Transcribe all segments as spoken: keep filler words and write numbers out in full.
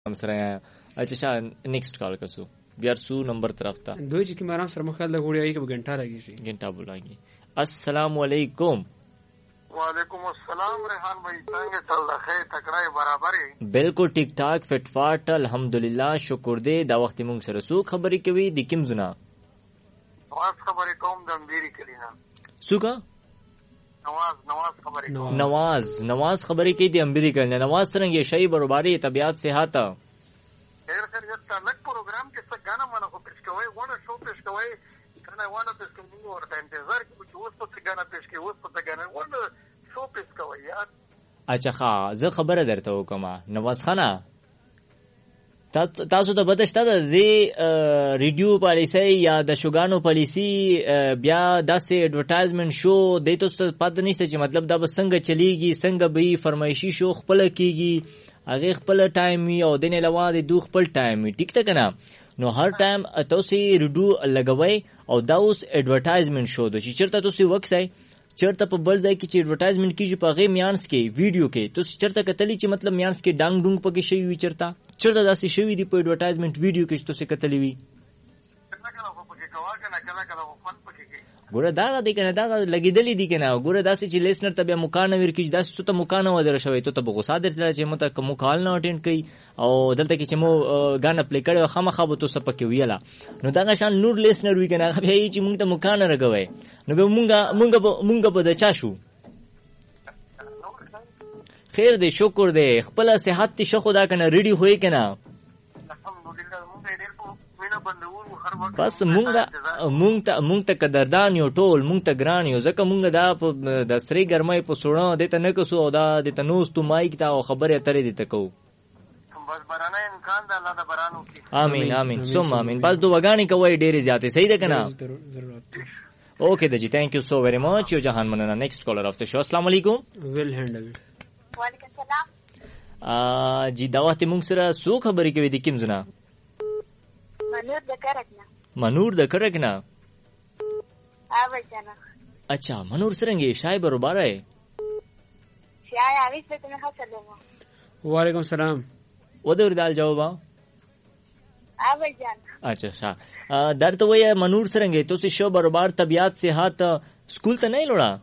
هم سره اچھا شا نیکسٹ کال کسو بیا سو نمبر طرف تا دوی چې کیمران سره مخال د غوړی کې غنټه راګی غنټه بولاږي. السلام علیکم. وعلیکم السلام ریحان بھائی څنګه چل رہا ہے تکړه برابر ہے بالکل ٹھیک ٹھاک فٹ فاٹ الحمدللہ شکر دې دا وخت مونږ سره سو خبرې کوي د کوم زنا نواز خبرې کوم د امبيري کلینا سوګه نواز نواز خبرې کوم نواز نواز خبرې کوي د امبيري کلینا نواز څنګه شي برابرۍ طبيعت صحت ډېر خیر یو لک پروګرام کې څه غاڼه مانه کو پېښ کوي ونه شو پېښ کوي کنه ونه پېښ کوي ورته انتظار کوي اوس په غاڼه پېښ کوي اوس په غاڼه ونه شو پېښ کوي یار. اچھا ښه زه خبره درته وکم نواز خانه تاسو ته پته شته د ریډیو پالیسي یا د شوګانو پالیسي بیا داسې اډورټایزمنټ شو د تاسو پته نشته چې مطلب دا به څنګه چلیږي څنګه به فرمایشي شو خپل کیږي هغه خپل ټایم او د نه علاوه د دوه خپل ټایم ټیک ته کنه نو هر ټایم تاسو ریډیو لګوي او دا اوس اډورټایزمنټ شو د چې چرته تاسو وکسای چرته په بل ځای کې چې اډورټایزمنټ کیږي په غي میانس کې ویډیو کې تاسو چرته کتلی چې مطلب میانس کې ډنګ ډنګ پکې شي وی چرته چرته داسې شوی دی په اډورټایزمنټ ویډیو کې چې تاسو کتلی وی ګوره دا د کنه دا لګیدلې دي کنه ګوره داسې چې لیسنر ته بیا مکانه ور کیږي داسې ته مکانه ودر شوی ته به غوسه درته چې مته کوم کال نه اټینډ کړي او دلته کې چې مو غاڼه پلی کړو خامخا به تاسو پکې ویلا نو دا شان نور لیسنر وی کنه هغه چې موږ ته مکانه راغوي نو به مونږه مونږه مونږه به د چا شو خیر دې شکر دې خپل صحت تی شخو دا کنه ریډي ہوئی کنه بس مونږه مونږ ته مونږ ته قدردان یو ټول مونږ ته ګران یو ځکه مونږ دا د سری ګرمۍ په سوړه د ته نه کسو او دا د تنوس تو مایک تا او خبره اترې دي تکو بس برانه امکان ده الله د برانو کی امين امين ثم امين بس دو وګانی کوي ډېری زیاتې صحیح ده کنه اوکے د جی تھینک یو سو ویری مچ یو جهان مننه نیکسٹ کالر اف د شو السلام علیکم ویل هندل وعلیکم السلام ا جی دا وخت مونږ سره سو خبرې کوي د کوم زنا منور د کرکنه منور د کرکنه اوه جنا اچھا منور سرنګي شای برابر ہے شای اویس ته نه حاصله وعلیکم السلام ودور دال جواب اوه جنا اچھا شا درته وای منور سرنګي تو شو برابر طبيعت صحت سکول ته نه لوړا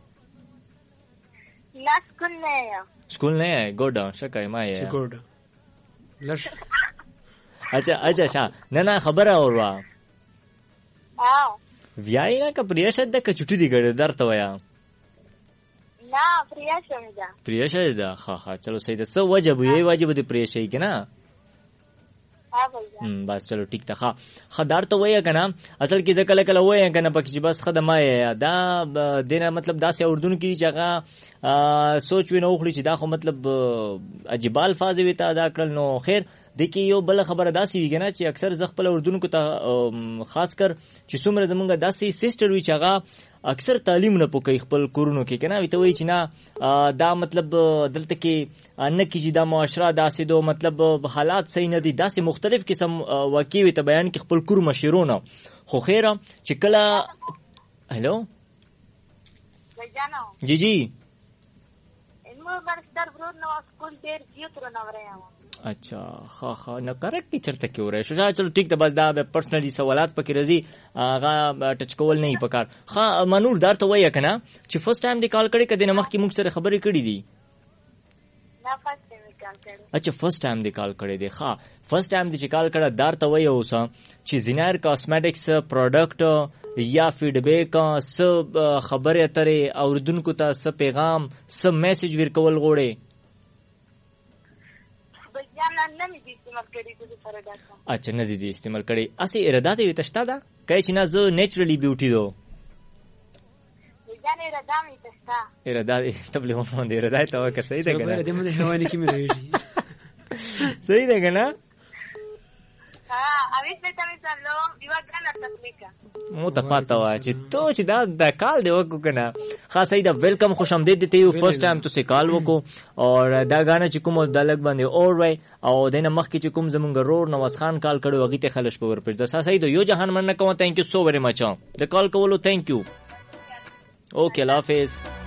لا سکول نه سکول نه ګوډ شکای ما یې ګوډ لش اچھا اچھا شا نه نه خبره اوروا او ویای نه ک پریشد د ک چټی دی ګړ درته ویا نه پریشد ده پریشد ده ها ها چلو صحیح ده سو واجب یی واجب دی پریشد کنا هم بس چلو ټیک ته ها خدار ته ویا کنه اصل کې ځکه کله ویا کنه پکې بس خدمه دا دینه مطلب داسې اردن کې چې هغه سوچ وینو خو چې دا خو مطلب عجیب الفاظ وی ته ادا کړل نو خیر دکی یو بل خبره داسې وی کنه چې اکثر ز خپل اردن کو ته خاص کر چې څومره زمونږ داسې سیسټر وی چې هغه اکثر تعلیم نه پوکې خپل کورونو کې کنه وی ته وی چې نه دا مطلب دلته کې نه کیږي دا معاشره داسې دو مطلب حالات صحیح نه دي داسې مختلف قسم واقع وی ته بیان کې خپل کور مشیرونه خو خیره چې کله هلو جی جی انمو برستر برور نو سکول ډیر زیاتره نو رایم اچھا ها ها نو کریکټ ټیچر ته کې وره شو چلو ټیک ده بس دا به پرسنلی سوالات پکې راځي هغه ټچ کول نه پکار ها منور درته وای کنه چې فرست ټایم دی کال کړي کدی نه مخکې موږ سره خبرې کړې دي نه فرست ټایم کال کړي اچھا فرست ټایم دی کال کړي دی ها فرست ټایم دی چې کال کړه درته وای اوس چې زینار کاسمیټکس پروډکټ یا فیډبیک س خبره اترې اوردونکو ته س پیغام س میسج ورکول غوړي اچھا نه دي استعمال کړي اسی اراده دی تشتا دا کای چې نه زه نیچرلی بیوټی دو ځان اراده می تشتا اراده تبلیغ مونږ دی اراده ته که صحیح ده کنه دې مده هوانی کې مې راځي صحیح ده کنه ها اویس به تاسو سره یو غاڼه تخلیقه مو ته پاته وا چې تو چې دا د کال دی وکړو کنه خاصه دا ویلکم خوش آمدید دته یو فرست ټایم تو سه کال وکړو او دا غاڼه چې کوم د لګ باندې اور وای او دینه مخ کې چې کوم زمونږ رور نواز خان کال کړو هغه ته خلش پور پر د ساسه دی یو جهان مننه کوم ثانک یو سو ویری مچ د کال کولو ثانک یو اوکے اللہ حافظ.